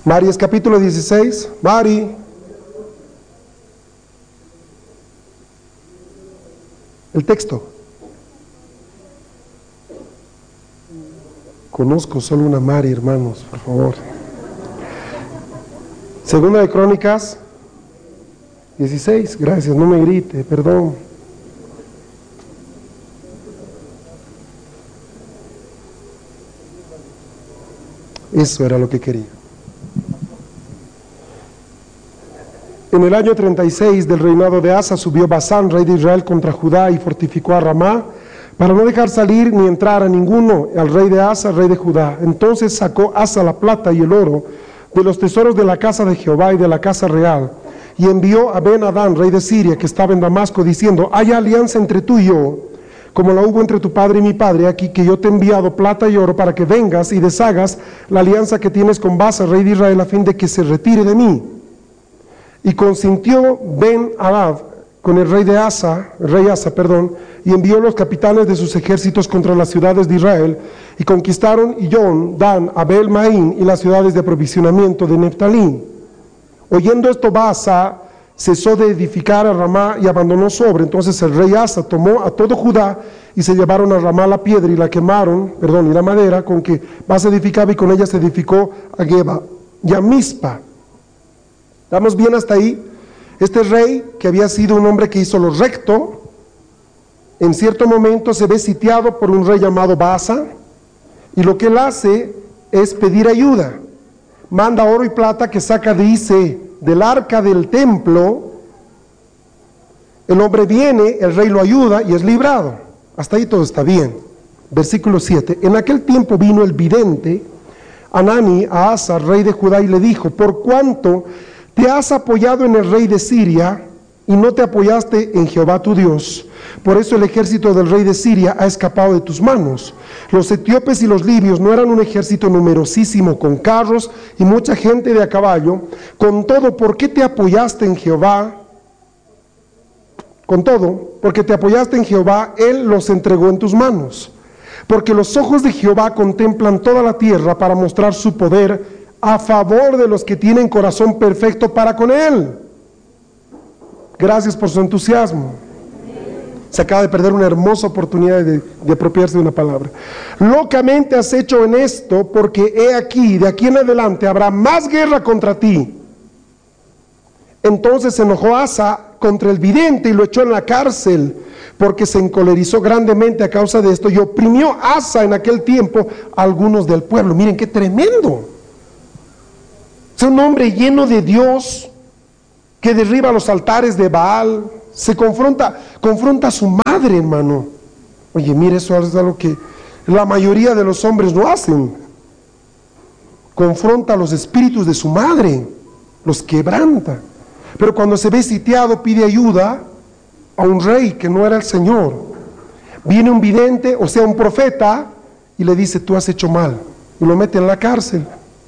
Mari, es capítulo 16. Mari. El texto. Conozco solo una Mari, hermanos, por favor. Segunda de Crónicas 16. Gracias, no me grite, perdón. Eso era lo que quería. En el año 36 del reinado de Asa subió Basán, rey de Israel, contra Judá y fortificó a Ramá, para no dejar salir ni entrar a ninguno al rey de Asa, rey de Judá. Entonces sacó Asa la plata y el oro de los tesoros de la casa de Jehová y de la casa real, y envió a Ben-Adán, rey de Siria, que estaba en Damasco, diciendo: hay alianza entre tú y yo, como la hubo entre tu padre y mi padre, aquí que yo te he enviado plata y oro para que vengas y deshagas la alianza que tienes con Baasa, rey de Israel, a fin de que se retire de mí. Y consintió Ben-Hadad con el rey Asa, y envió los capitanes de sus ejércitos contra las ciudades de Israel, y conquistaron Iyón, Dan, Abel Maín y las ciudades de aprovisionamiento de Neftalí. Oyendo esto, Baasa cesó de edificar a Ramá y abandonó su obra. Entonces el rey Asa tomó a todo Judá y se llevaron a Ramá la piedra y la quemaron, y la madera con que Baasa edificaba, y con ella se edificó a Geba y a Mizpa. ¿Estamos bien hasta ahí? Este rey, que había sido un hombre que hizo lo recto, en cierto momento se ve sitiado por un rey llamado Baasa, y lo que él hace es pedir ayuda. Manda oro y plata que saca, dice, del arca del templo. El hombre viene, el rey lo ayuda y es librado. Hasta ahí todo está bien. Versículo 7. En aquel tiempo vino el vidente Hanani a Asa, rey de Judá, y le dijo: por cuanto te has apoyado en el rey de Siria y no te apoyaste en Jehová tu Dios, por eso el ejército del rey de Siria ha escapado de tus manos. Los etíopes y los libios no eran un ejército numerosísimo con carros y mucha gente de a caballo. Con todo, ¿por qué te apoyaste en Jehová? Con todo, porque te apoyaste en Jehová, Él los entregó en tus manos. Porque los ojos de Jehová contemplan toda la tierra para mostrar su poder a favor de los que tienen corazón perfecto para con Él. Gracias por su entusiasmo. Se acaba de perder una hermosa oportunidad de apropiarse de una palabra. Locamente has hecho en esto, porque he aquí, de aquí en adelante habrá más guerra contra ti. Entonces se enojó Asa contra el vidente y lo echó en la cárcel, porque se encolerizó grandemente a causa de esto, y oprimió Asa en aquel tiempo a algunos del pueblo. Miren qué tremendo. Es un hombre lleno de Dios, que derriba los altares de Baal, se confronta a su madre, hermano. Oye, mire, eso es algo que la mayoría de los hombres no hacen. Confronta a los espíritus de su madre, los quebranta. Pero cuando se ve sitiado, pide ayuda a un rey que no era el Señor. Viene un vidente, o sea, un profeta, y le dice: tú has hecho mal, y lo mete en la cárcel.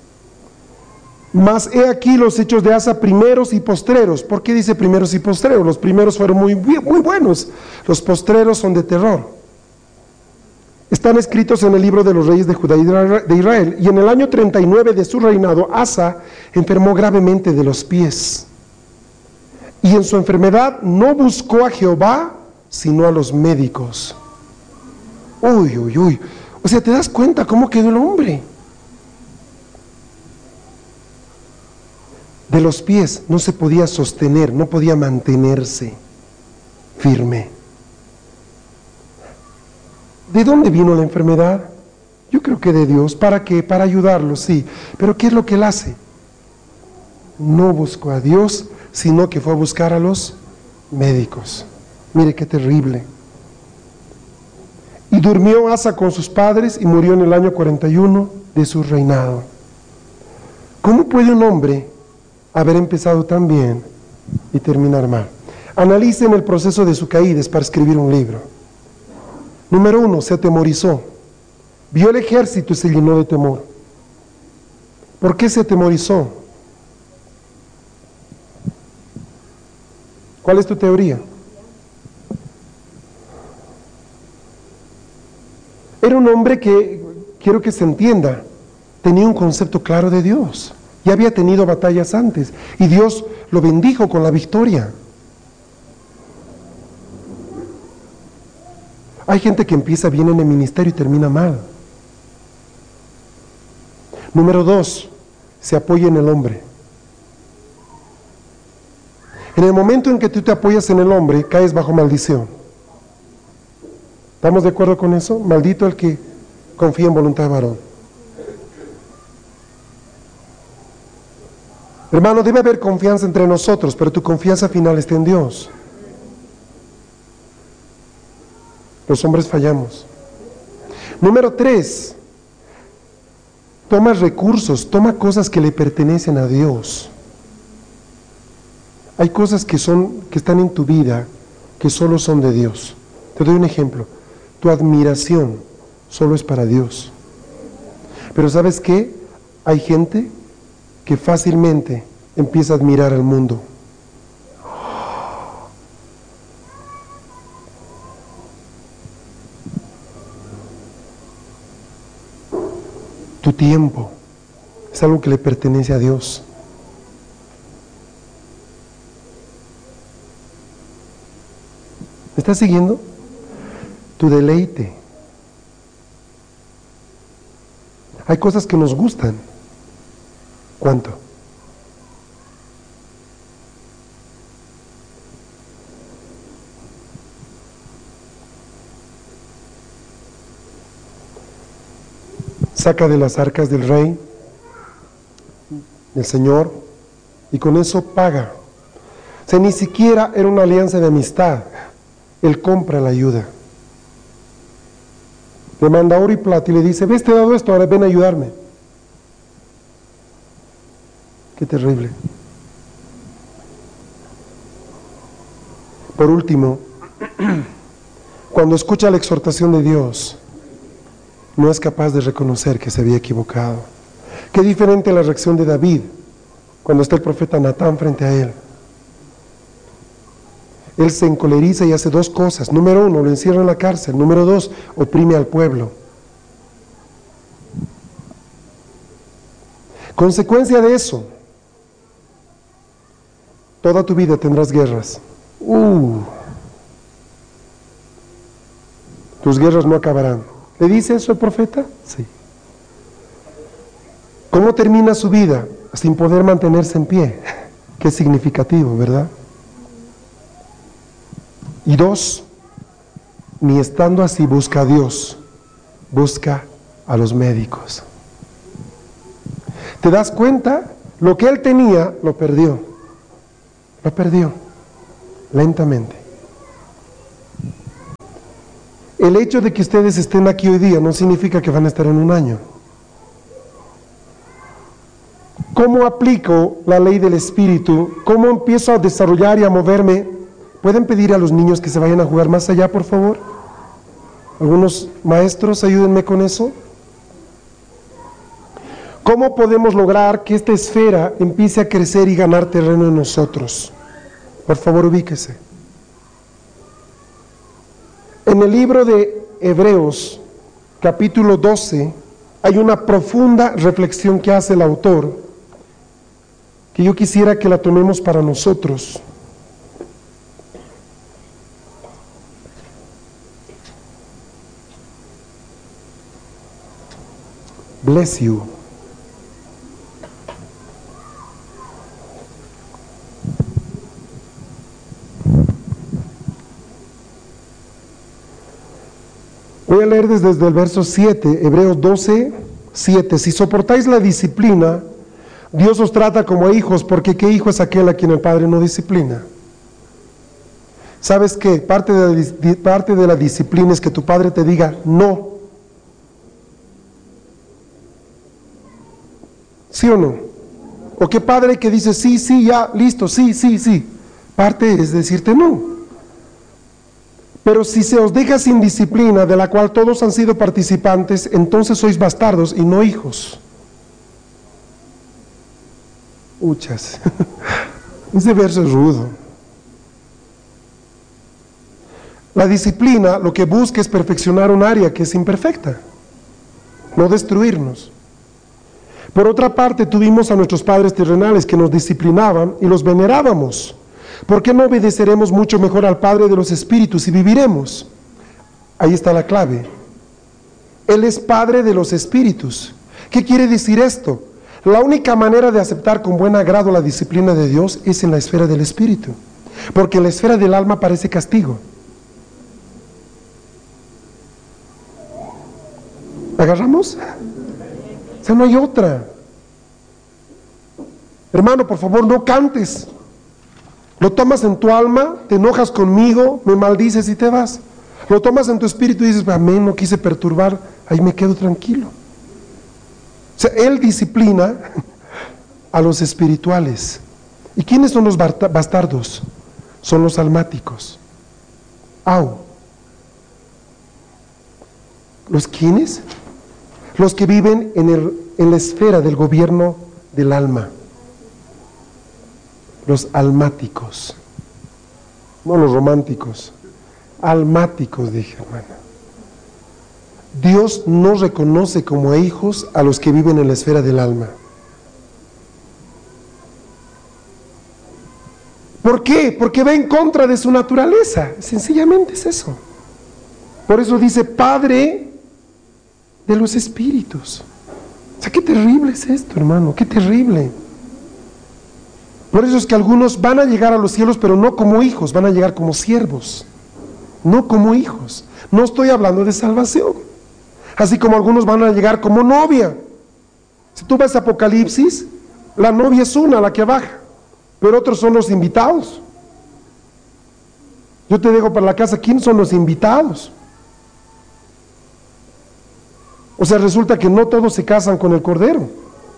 Mas he aquí los hechos de Asa, primeros y postreros. ¿Por qué dice primeros y postreros? Los primeros fueron muy buenos, los postreros son de terror. Están escritos en el libro de los reyes de Judá y de Israel. Y en el año 39 de su reinado, Asa enfermó gravemente de los pies. Y en su enfermedad no buscó a Jehová, sino a los médicos. Uy, uy, uy. O sea, ¿te das cuenta cómo quedó el hombre? De los pies no se podía sostener, no podía mantenerse firme. ¿De dónde vino la enfermedad? Yo creo que de Dios. ¿Para qué? Para ayudarlo, sí. Pero ¿qué es lo que él hace? No buscó a Dios, sino que fue a buscar a los médicos. Mire qué terrible. Y durmió Asa con sus padres y murió en el año 41 de su reinado. ¿Cómo puede un hombre haber empezado tan bien y terminar mal? Analicen el proceso de su caída para escribir un libro. Número 1, se atemorizó. Vio el ejército y se llenó de temor. ¿Por qué se atemorizó? ¿Cuál es tu teoría? Era un hombre que, quiero que se entienda, tenía un concepto claro de Dios. Ya había tenido batallas antes y Dios lo bendijo con la victoria. Hay gente que empieza bien en el ministerio y termina mal. Número 2, se apoya en el hombre. En el momento en que tú te apoyas en el hombre, caes bajo maldición. ¿Estamos de acuerdo con eso? Maldito el que confía en voluntad de varón. Hermano, debe haber confianza entre nosotros, pero tu confianza final está en Dios. Los hombres fallamos. Número 3, toma recursos, toma cosas que le pertenecen a Dios. Hay cosas que están en tu vida que solo son de Dios. Te doy un ejemplo. Tu admiración solo es para Dios. Pero ¿sabes qué? Hay gente que fácilmente empieza a admirar al mundo. Tu tiempo es algo que le pertenece a Dios. ¿Me estás siguiendo? Tu deleite. Hay cosas que nos gustan. ¿Cuánto? Saca de las arcas del rey, del Señor, y con eso paga. O sea, ni siquiera era una alianza de amistad. Él compra la ayuda. Le manda oro y plata y le dice, ves, te he dado esto, ahora ven a ayudarme. Qué terrible. Por último, cuando escucha la exhortación de Dios, no es capaz de reconocer que se había equivocado. Qué diferente la reacción de David cuando está el profeta Natán frente a él. Él se encoleriza y hace 2 cosas. Número 1, lo encierra en la cárcel. Número 2, oprime al pueblo. Consecuencia de eso, toda tu vida tendrás guerras. Tus guerras no acabarán. ¿Le dice eso el profeta? Sí. ¿Cómo termina su vida? Sin poder mantenerse en pie. Qué significativo, ¿verdad? Y 2, ni estando así busca a Dios, busca a los médicos. ¿Te das cuenta? Lo que él tenía, lo perdió. Lo perdió, lentamente. El hecho de que ustedes estén aquí hoy día no significa que van a estar en un año. ¿Cómo aplico la ley del Espíritu? ¿Cómo empiezo a desarrollar y a moverme? ¿Pueden pedir a los niños que se vayan a jugar más allá, por favor? Algunos maestros, ayúdenme con eso. ¿Cómo podemos lograr que esta esfera empiece a crecer y ganar terreno en nosotros? Por favor, ubíquese. En el libro de Hebreos, capítulo 12, hay una profunda reflexión que hace el autor, que yo quisiera que la tomemos para nosotros. Bless you. Voy a leer desde el verso 7, Hebreos 12, 7. Si soportáis la disciplina, Dios os trata como a hijos, porque ¿qué hijo es aquel a quien el Padre no disciplina? ¿Sabes qué? Parte de la disciplina es que tu padre te diga no. ¿Sí o no? ¿O qué padre que dice sí, sí, ya, listo, sí, sí, sí? Parte es decirte no. Pero si se os deja sin disciplina, de la cual todos han sido participantes, entonces sois bastardos y no hijos. Uchas. Ese verso es rudo. La disciplina lo que busca es perfeccionar un área que es imperfecta, no destruirnos. Por otra parte, tuvimos a nuestros padres terrenales que nos disciplinaban y los venerábamos. ¿Por qué no obedeceremos mucho mejor al Padre de los Espíritus y viviremos? Ahí está la clave. Él es Padre de los Espíritus. ¿Qué quiere decir esto? La única manera de aceptar con buen agrado la disciplina de Dios es en la esfera del Espíritu, porque en la esfera del alma parece castigo. ¿Agarramos? O sea, no hay otra. Hermano, por favor, no cantes. Lo tomas en tu alma, te enojas conmigo, me maldices y te vas. Lo tomas en tu espíritu y dices, amén, no quise perturbar, ahí me quedo tranquilo. O sea, Él disciplina a los espirituales. ¿Y quiénes son los bastardos? Son los almáticos. ¿Los quiénes? Los que viven en la esfera del gobierno del alma. Los almáticos. No los románticos. Almáticos, dije, hermana. Dios no reconoce como hijos a los que viven en la esfera del alma. ¿Por qué? Porque va en contra de su naturaleza. Sencillamente es eso. Por eso dice Padre de los espíritus. O sea, qué terrible es esto, hermano, qué terrible. Por eso es que algunos van a llegar a los cielos, pero no como hijos, van a llegar como siervos, no como hijos. No estoy hablando de salvación. Así como algunos van a llegar como novia. Si tú ves Apocalipsis, la novia es una, la que baja, pero otros son los invitados. Yo te dejo para la casa, ¿quiénes son los invitados? O sea, resulta que no todos se casan con el Cordero,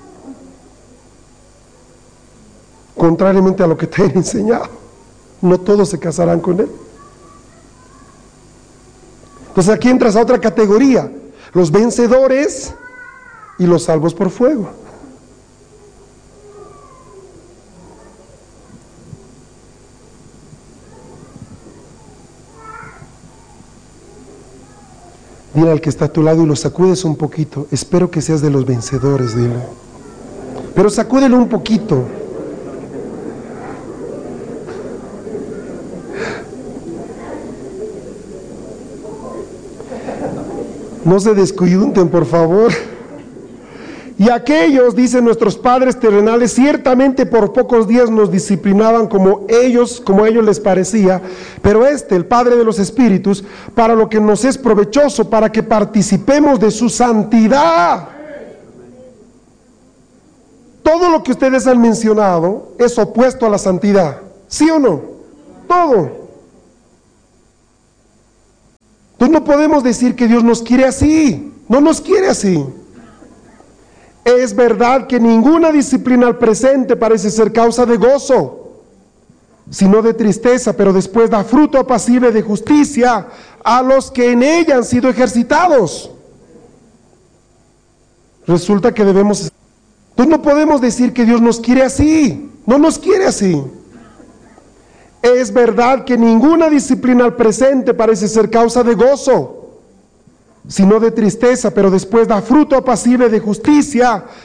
contrariamente a lo que te he enseñado. No todos se casarán con Él. Entonces aquí entras a otra categoría: los vencedores y los salvos por fuego. Dile al que está a tu lado y lo sacudes un poquito. Espero que seas de los vencedores, dile. Pero sacúdelo un poquito. No se descoyunten, por favor. Y aquellos, dicen nuestros padres terrenales, ciertamente por pocos días nos disciplinaban como a ellos les parecía, pero el Padre de los Espíritus, para lo que nos es provechoso, para que participemos de su santidad. Todo lo que ustedes han mencionado es opuesto a la santidad, ¿sí o no? Todo. Entonces no podemos decir que Dios nos quiere así, no nos quiere así. Es verdad que ninguna disciplina al presente parece ser causa de gozo, sino de tristeza, pero después da fruto apacible de justicia a los que en ella han sido ejercitados. Resulta que debemos... Entonces no podemos decir que Dios nos quiere así, no nos quiere así. Es verdad que ninguna disciplina al presente parece ser causa de gozo, sino de tristeza, pero después da fruto apacible de justicia